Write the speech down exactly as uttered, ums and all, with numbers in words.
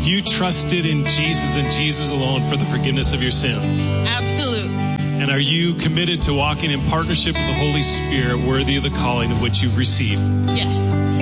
Have you trusted in Jesus and Jesus alone for the forgiveness of your sins? Absolutely. And are you committed to walking in partnership with the Holy Spirit, worthy of the calling of which you've received? Yes.